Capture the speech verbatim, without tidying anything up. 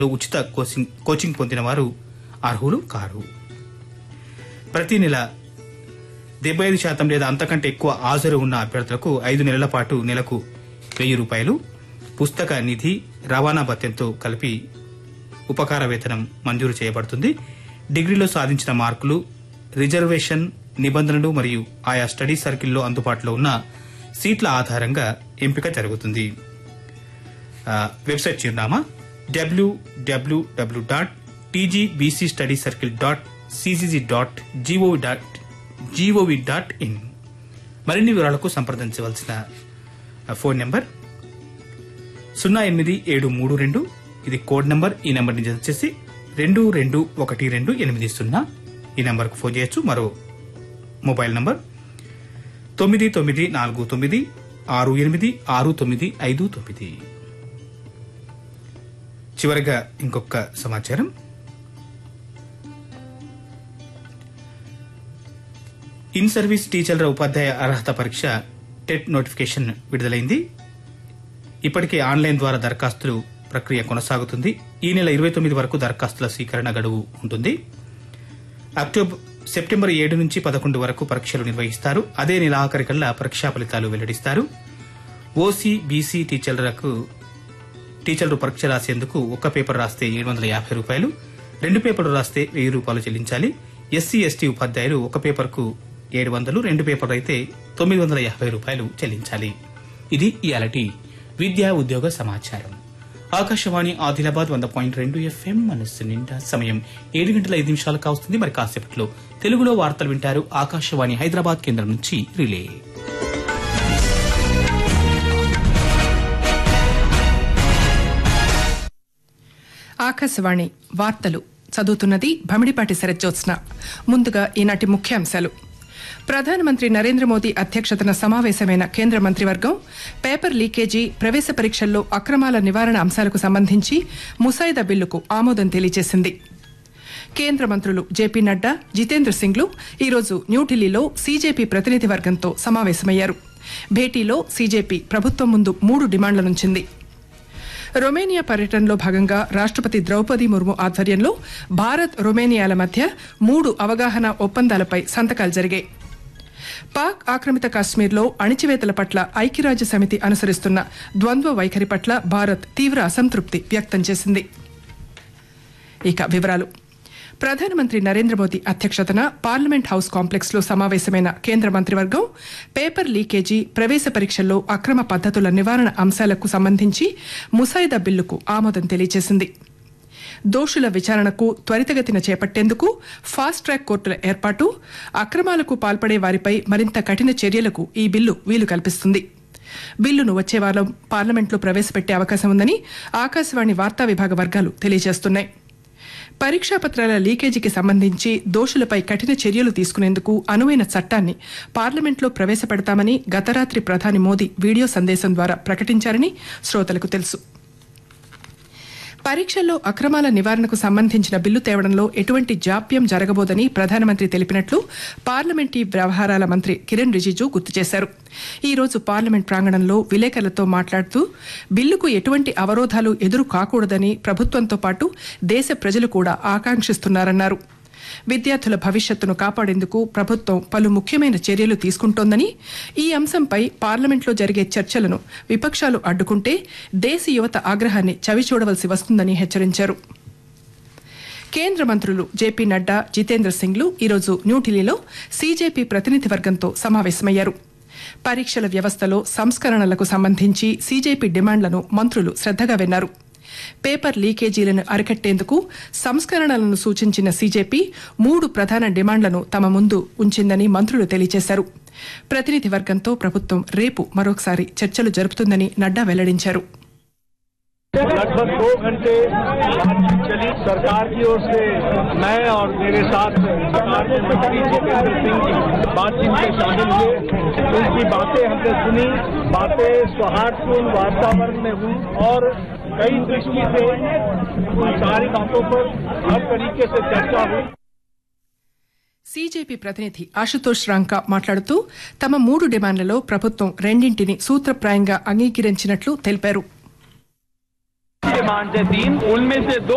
ఉచిత coaching coaching పొందిన వారు అర్హులు కారు. ప్రతి నెల డెబ్బై ఐదు శాతం లేదా అంతకంటే ఎక్కువ హాజరు ఉన్న అభ్యర్థులకు ఐదు నెలల పాటు నెలకు వెయ్యి రూపాయలు పుస్తక నిధి రవాణా భత్యంతో కలిపి ఉపకార వేతనం మంజూరు చేయబడుతుంది. డిగ్రీలో సాధించిన మార్కులు, రిజర్వేషన్ నిబంధనలు మరియు ఆయా స్టడీ సర్కిల్లో అందుబాటులో ఉన్న సీట్ల ఆధారంగా ఎంపిక జరుగుతుంది. వెబ్సైట్ చిరునామా డబ్ల్యూడబ్ల్యూడబ్ల్యూ dot TGBC study circle dot CCC dot GOV dot GOV dot in. మరిన్ని వివరాలకు సంప్రదించవలసిన ఫోన్ నెంబర్ సున్నా ఎనిమిది ఏడు మూడు రెండు, ఇది కోడ్ నంబర్. ఈ నెంబర్ని జత చేసి రెండు రెండు ఒకటి రెండు ఎనిమిది సున్నా ఈ నెంబర్కు ఫోన్ చేయొచ్చు. మరో మొబైల్ నంబర్ తొమ్మిది తొమ్మిది నాలుగు తొమ్మిది ఆరు ఎనిమిది ఆరు తొమ్మిది ఐదు తొమ్మిది. చివరిగా ఇంకొక సమాచారం. ఇన్ సర్వీస్ టీచర్ల ఉపాధ్యాయ అర్హత పరీక్ష టెట్ నోటిఫికేషన్ విడుదలైంది. ఇప్పటికే ఆన్లైన్ ద్వారా దరఖాస్తులు ప్రక్రియ కొనసాగుతుంది. ఈ నెల ఇరవై తొమ్మిది వరకు దరఖాస్తుల స్వీకరణ గడువు ఉంటుంది. అక్టోబర్ సెప్టెంబర్ ఏడు నుంచి పదకొండు వరకు పరీక్షలు నిర్వహిస్తారు. అదే నెల ఆఖరికల్లా పరీక్షా ఫలితాలు వెల్లడిస్తారు. ఓసీ బీసీ టీచర్లకు టీచర్లు పరీక్ష రాసేందుకు ఒక్క పేపర్ రాస్తే ఏడు వందల యాభై రూపాయలు, రెండు పేపర్లు రాస్తే వెయ్యి రూపాయలు చెల్లించాలి. ఎస్సీ ఎస్టీ ఉపాధ్యాయులు ఒక పేపర్కు ఏడు వందలు, రెండు పేపర్లు అయితే తొమ్మిది వందల యాభై రూపాయలు చెల్లించాలి. ఇది ఇయాలటి విద్యా ఉద్యోగ సమాచారం. ఆకాశవాణి ఆదిలాబాద్ వంద పాయింట్ రెండు ఎఫ్ఎం మనస్సు నిండా. సమయం ఏడు గంటల ఐదు నిమిషాలు కావస్తుంది. మరి కాసేపట్లో తెలుగులో వార్తలు వింటారు ఆకాశవాణి హైదరాబాద్ కేంద్రం నుంచి రిలే. ఆకాశవాణి వార్తలు చదువుతున్నది భమిడిపాటి శరజ్జోత్స్న. ముందుగా ఈనాటి ముఖ్యాంశాలు. ప్రధానమంత్రి నరేంద్ర మోదీ అధ్యక్షతన సమావేశమైన కేంద్ర మంత్రివర్గం పేపర్ లీకేజీ, ప్రవేశ పరీక్షల్లో అక్రమాల నివారణ అంశాలకు సంబంధించి ముసాయిదా బిల్లుకు ఆమోదం తెలియజేసింది. కేంద్ర మంత్రులు జేపీ నడ్డా, జితేంద్ర సింగ్లు ఈరోజు న్యూఢిల్లీలో సీజేపీ ప్రతినిధి వర్గంతో సమావేశమయ్యారు. భేటీలో సీజేపీ ప్రభుత్వం ముందు మూడు డిమాండ్లనుంచింది. రొమేనియా పర్యటనలో భాగంగా రాష్టపతి ద్రౌపది ముర్ము ఆధ్వర్యంలో భారత్ రొమేనియాల మధ్య మూడు అవగాహన ఒప్పందాలపై సంతకాలు జరిగాయి. పాక్ ఆక్రమిత కాశ్మీర్లో అణిచివేతల పట్ల ఐక్యరాజ్య సమితి అనుసరిస్తున్న ద్వంద్వ వైఖరి పట్ల భారత్ తీవ్ర అసంతృప్తి వ్యక్తం చేసింది. ఇక వివరాలు. ప్రధానమంత్రి నరేంద్ర మోదీ అధ్యక్షతన పార్లమెంట్ హౌస్ కాంప్లెక్స్ లో సమావేశమైన కేంద్ర మంత్రివర్గం పేపర్ లీకేజీ, ప్రవేశ పరీక్షల్లో అక్రమ పద్దతుల నివారణ అంశాలకు సంబంధించి ముసాయిదా బిల్లుకు ఆమోదం తెలియజేసింది. దోషుల విచారణకు త్వరితగతిన చేపట్టేందుకు ఫాస్ట్ ట్రాక్ కోర్టుల ఏర్పాటు, అక్రమాలకు పాల్పడే వారిపై మరింత కఠిన చర్యలకు ఈ బిల్లు వీలు కల్పిస్తుంది. బిల్లును వచ్చే వారం పార్లమెంట్లో ప్రవేశపెట్టే అవకాశం ఉందని ఆకాశవాణి వార్తా విభాగ వర్గాలు తెలియజేస్తున్నాయి. పరీక్షా పత్రాల లీకేజీకి సంబంధించి దోషులపై కఠిన చర్యలు తీసుకునేందుకు అనువైన చట్టాన్ని పార్లమెంట్లో ప్రవేశపెడతామని గత రాత్రి ప్రధాని మోదీ వీడియో సందేశం ద్వారా ప్రకటించారని శ్రోతలకు తెలుసు. పరీక్షల్లో అక్రమాల నివారణకు సంబంధించిన బిల్లు తేవడంలో ఎటువంటి జాప్యం జరగబోదని ప్రధానమంత్రి తెలిపినట్లు పార్లమెంటరీ వ్యవహారాల మంత్రి కిరణ్ రిజిజు గుర్తు చేశారు. ఈ రోజు పార్లమెంట్ ప్రాంగణంలో విలేకరులతో మాట్లాడుతూ బిల్లుకు ఎటువంటి అవరోధాలు ఎదురు కాకూడదని ప్రభుత్వంతో పాటు దేశ ప్రజలు కూడా ఆకాంక్షిస్తున్నారన్నారు. విద్యార్థుల భవిష్యత్తును కాపాడేందుకు ప్రభుత్వం పలు ముఖ్యమైన చర్యలు తీసుకుంటోందని, ఈ అంశంపై పార్లమెంట్లో జరిగే చర్చలను విపక్షాలు అడ్డుకుంటే దేశ యువత ఆగ్రహాన్ని చవిచూడవలసి వస్తుందని హెచ్చరించారు. కేంద్ర మంత్రులు జేపీ నడ్డా, జితేంద్ర సింగ్లు ఈరోజు న్యూఢిల్లీలో సీజేపీ ప్రతినిధి వర్గంతో సమావేశమయ్యారు. పరీక్షల వ్యవస్థలో సంస్కరణలకు సంబంధించి సీజేపీ డిమాండ్లను మంత్రులు శ్రద్దగా విన్నారు. పేపర్ లీకేజీలను అరికట్టేందుకు సంస్కరణలను సూచించిన సీజేపీ మూడు ప్రధాన డిమాండ్లను తమ ముందు ఉంచిందని మంత్రులు తెలియజేశారు. ప్రతినిధి వర్గంతో ప్రభుత్వం రేపు మరొకసారి చర్చలు జరుపుతుందని నడ్డా వెల్లడించారు. लगभग दो घंटे बातचीत चली। सरकार की ओर से मैं और मेरे साथ सरकार के मंत्री जितेंद्र सिंह जी बातचीत में शामिल हुए। उनकी बातें हमने सुनी, बातें सौहार्दपूर्ण वातावरण में हुई और कई दृष्टि से सारी बातों पर हर तरीके से चर्चा हुई। సీజేపీ ప్రతినిధి ఆశుతోష్ రాంకా మాట్లాడుతూ తమ మూడు డిమాండ్లలో ప్రభుత్వం రెండింటిని సూత్రప్రాయంగా అంగీకరించినట్లు తెలిపారు. डिमांड है तीन, उनमें से दो